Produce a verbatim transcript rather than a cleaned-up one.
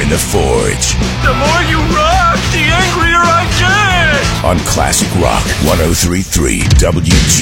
in the Forge. The more you rock, the angrier I get! On Classic Rock one oh three point three W G.